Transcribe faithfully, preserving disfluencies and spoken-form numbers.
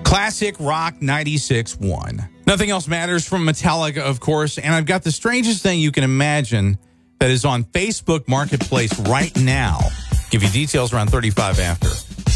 Classic Rock ninety-six point one. Nothing Else Matters from Metallica, of course. And I've got the strangest thing you can imagine that is on Facebook Marketplace right now. Give you details around thirty-five after.